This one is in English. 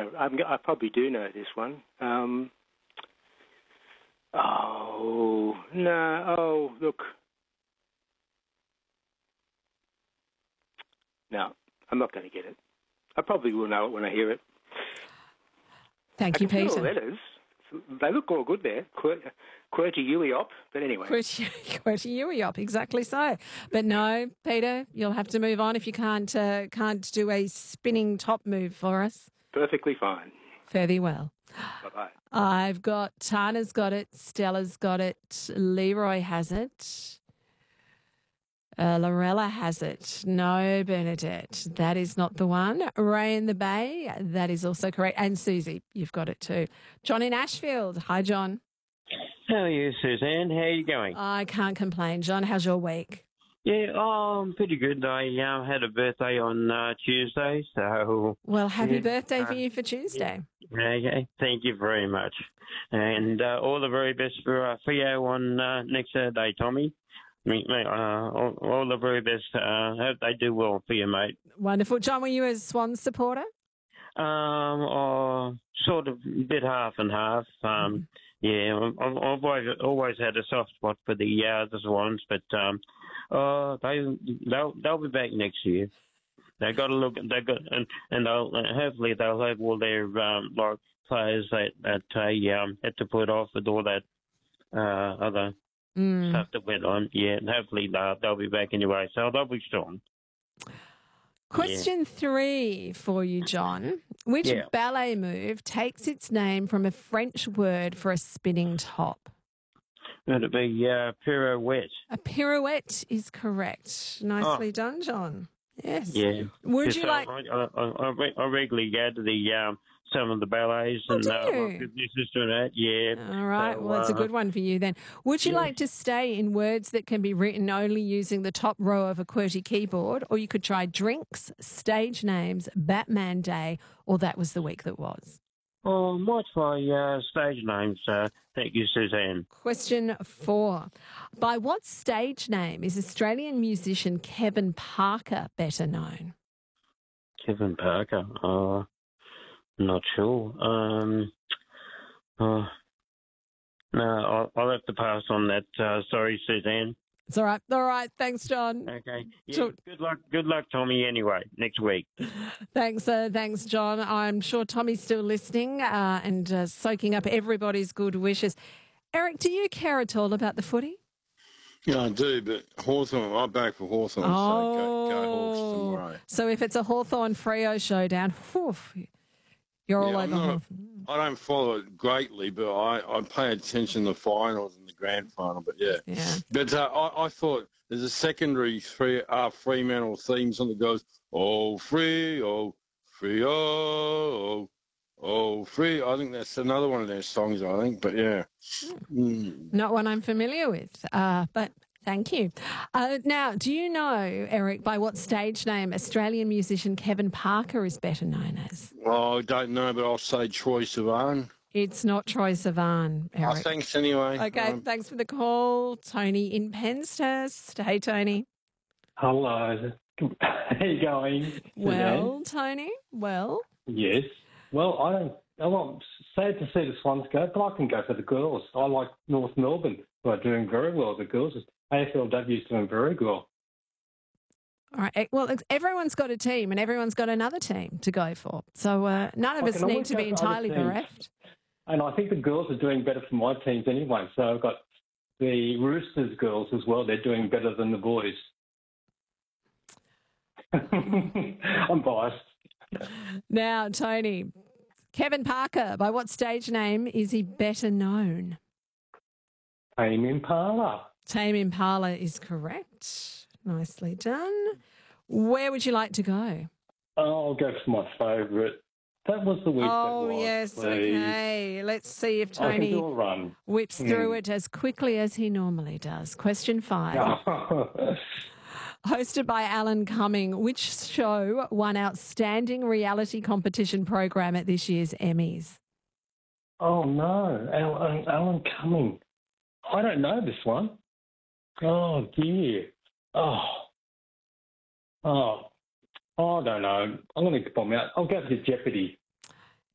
I probably do know this one. Look. No, I'm not going to get it. I probably will know it when I hear it. Thank you, Peter. I can see all the letters. They look all good there. QWERTY, but anyway. QWERTY, exactly so. But no, Peter, you'll have to move on if you can't do a spinning top move for us. Perfectly fine. Fare thee well. Bye-bye. I've got Tana's got it, Stella's got it, Leroy has it, Lorella has it. No, Bernadette, that is not the one. Ray in the Bay, that is also correct. And Susie, you've got it too. John in Ashfield. Hi, John. How are you, Suzanne? How are you going? I can't complain. John, how's your week? Yeah, I'm pretty good. I had a birthday on Tuesday, so... Well, happy birthday for you for Tuesday. Okay, thank you very much. And all the very best for you on next Saturday, Tommy. All the very best. Hope they do well for you, mate. Wonderful. John, were you a Swans supporter? Sort of a bit half and half. Yeah, I've always had a soft spot for the Swans, but they'll be back next year. They got to look. They got and hopefully they'll have all their like players that had to put off with all that other stuff that went on. Yeah, and hopefully they'll be back anyway. So they'll be strong. Question 3 for you, John. Which ballet move takes its name from a French word for a spinning top? It'd be pirouette. A pirouette is correct. Nicely done, John. Yes. Yeah. Would you like... I regularly go to the some of the ballets and my sister and that. Yeah. All right. Well, that's a good one for you then. Would you like to stay in words that can be written only using the top row of a QWERTY keyboard, or you could try drinks, stage names, Batman Day, or that was the week that was? Oh, might try stage names. Thank you, Suzanne. Question 4. By what stage name is Australian musician Kevin Parker better known? Kevin Parker? Not sure. No, I'll have to pass on that. Sorry, Suzanne. It's all right. All right. Thanks, John. Okay. Yeah, good luck, Tommy, anyway, next week. Thanks, John. I'm sure Tommy's still listening and soaking up everybody's good wishes. Eric, do you care at all about the footy? Yeah, I do, but Hawthorn, I'm back for Hawthorn, so go Hawks tomorrow. So if it's a Hawthorn-Freo showdown, you're all over Hawthorn. I don't follow it greatly, but I pay attention to the finals and the grand final, but yeah. But I thought there's a secondary Fremantle theme song that goes, oh, free, oh, free, oh, oh, free. I think that's another one of their songs, I think, but yeah. Not one I'm familiar with, but thank you. Now, do you know, Eric, by what stage name Australian musician Kevin Parker is better known as? Oh, I don't know, but I'll say Troy Sivan. It's not Troy Sivan, Eric. Thanks anyway. Okay, thanks for the call. Tony in Penshurst. Hey, Tony. Hello. How you going? Well, Tony, well. Yes. Well, I'm sad to see the Swans go, but I can go for the girls. I like North Melbourne, who are doing very well. The girls, AFLW is doing very well. All right. Well, everyone's got a team and everyone's got another team to go for. So none of us need to be entirely bereft. And I think the girls are doing better for my teams anyway. So I've got the Roosters girls as well. They're doing better than the boys. I'm biased. Now, Tony, Kevin Parker, by what stage name is he better known? Tame Impala. Tame Impala is correct. Nicely done. Where would you like to go? I'll go for my favourite. That was the week that was. Oh, yes, please. Okay. Let's see if Tony whips through it as quickly as he normally does. Question 5. Hosted by Alan Cumming, which show won Outstanding Reality Competition Program at this year's Emmys? Oh, no. Alan Cumming. I don't know this one. Oh, dear. I don't know. I'm going to bomb out. I'll go to Jeopardy.